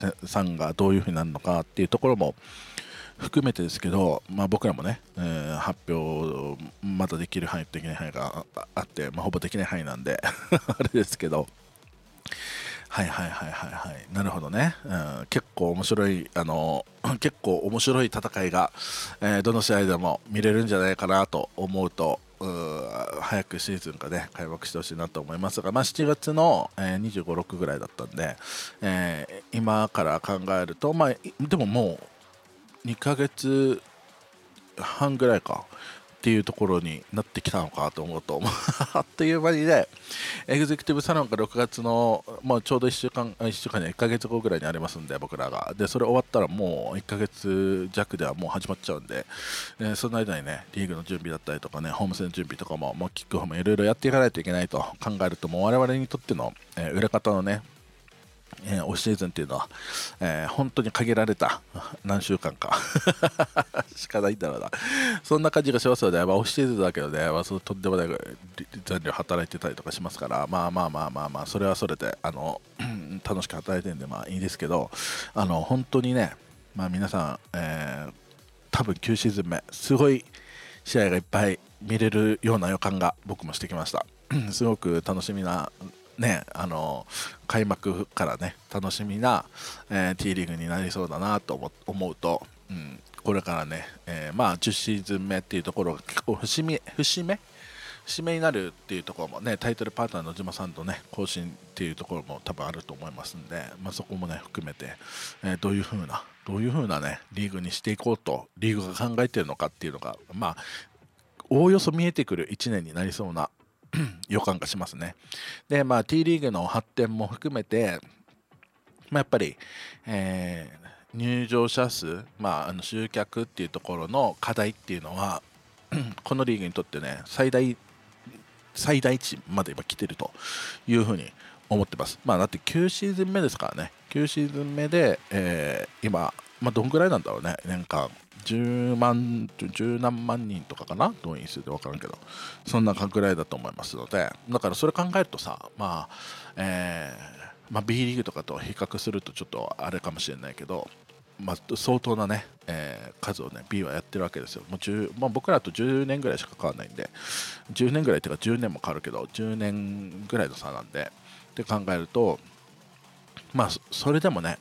さんがどういうふうになるのかっていうところも含めてですけど、僕らもね、発表まだできる範囲とできない範囲があって、ほぼできない範囲なんであれですけど、はいはいはいはいはい、なるほどね、結構面白い結構面白い戦いが、どの試合でも見れるんじゃないかなと思うと、早くシーズンがね開幕してほしいなと思いますが、7月の、25、6ぐらいだったんで、今から考えると、でももう2ヶ月半ぐらいかっていうところになってきたのかと思うとあっという間にね、エグゼクティブサロンが6月の、ちょうど1週間で1ヶ月後ぐらいにありますんで、僕らがでそれ終わったらもう1ヶ月弱ではもう始まっちゃうんで、その間にねリーグの準備だったりとかね、ホーム戦の準備とかもキックオフもいろいろやっていかないといけないと考えると、もう我々にとっての、裏方のねオフシーズンっていうのは、本当に限られた何週間かしかないんだろうな、そんな感じがしますので、オフシーズンだけどね、そのとんでもない残量働いてたりとかしますから、それはそれで楽しく働いてるんでいいですけど、本当にね、皆さん、多分9シーズン目すごい試合がいっぱい見れるような予感が僕もしてきましたすごく楽しみなね、開幕からね楽しみな、T リーグになりそうだなと思うと、これからね、10シーズン目っていうところが結構節目になるっていうところもね、タイトルパートナーの島さんとね更新っていうところも多分あると思いますんで、そこもね含めて、どういう風なねリーグにしていこうとリーグが考えているのかっていうのがおおよそ見えてくる1年になりそうな予感がしますね。で、T リーグの発展も含めて、やっぱり、入場者数、集客っていうところの課題っていうのはこのリーグにとってね最大値まで今来てるというふうに思ってます。だって9シーズン目ですからね、9シーズン目で、今、どんぐらいなんだろうね、年間10何万人とかかな、動員数で分からんけど、そんなぐらいだと思いますので、だからそれ考えるとさ、B リーグとかと比較するとちょっとあれかもしれないけど、相当なね、数をね B はやってるわけですよ。もう僕らと10年ぐらいしか変わらないんで、10年ぐらいっていうか10年も変わるけど10年ぐらいの差なんでって考えると、それでもね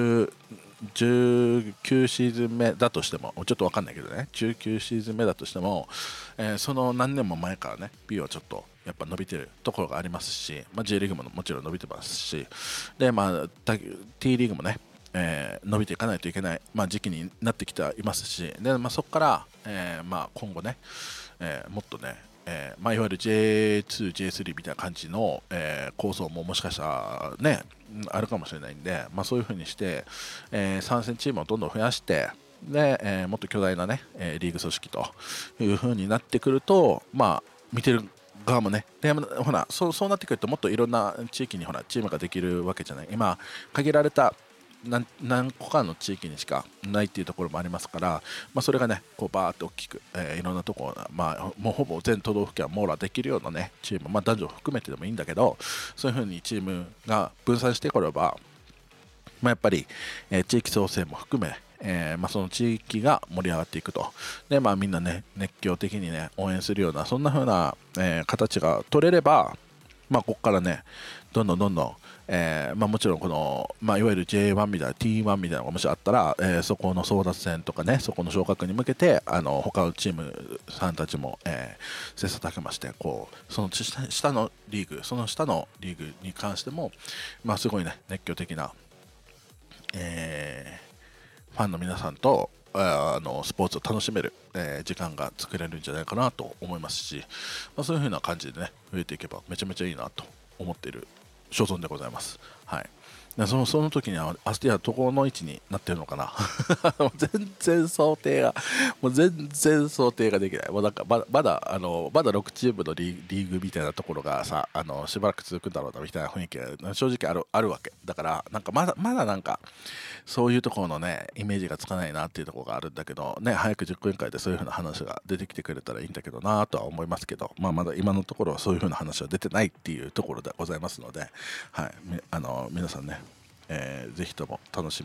19シーズン目だとしても、ちょっと分かんないけどね、19シーズン目だとしても、その何年も前からね B はちょっとやっぱ伸びてるところがありますし、J リーグももちろん伸びてますし、でT リーグもね伸びていかないといけない、時期になってきていますし、で、そこから、今後ね、もっとね、いわゆる J2、J3 みたいな感じの、構想ももしかしたらねあるかもしれないんで、そういう風にして、参戦チームをどんどん増やしてで、もっと巨大なね、リーグ組織という風になってくると、見てる側もね、でほらそうなってくるともっといろんな地域にほらチームができるわけじゃない。今限られた何個かの地域にしかないっていうところもありますから、それがねこうバーって大きく、いろんなところ、もうほぼ全都道府県網羅できるようなねチーム、男女含めてでもいいんだけど、そういう風にチームが分散してこれば、やっぱり、地域創生も含めその地域が盛り上がっていくと。で、みんなね熱狂的にね応援するようなそんな風な、形が取れれば、ここからねどんどん、もちろんこの、いわゆる J1 みたいな T1 みたいなのがもしあったら、そこの争奪戦とかね、そこの昇格に向けて他のチームさんたちも、切磋琢磨してこうその下のリーグに関しても、すごいね熱狂的な、ファンの皆さんとスポーツを楽しめる、時間が作れるんじゃないかなと思いますし、そういう風な感じでね増えていけばめちゃめちゃいいなと思っている所存でございます。はい。でその時にはアスティアどこの位置になってるのかな全然想定ができない。もうなんかまだ6チームのリーグみたいなところがさしばらく続くんだろうなみたいな雰囲気が正直あるわけだから、なんかまだなんかそういうところのねイメージがつかないなっていうところがあるんだけどね、早く10分会でそういう風な話が出てきてくれたらいいんだけどなとは思いますけど、まだ今のところはそういう風な話は出てないっていうところでございますので、はい、皆さんねぜひとも楽し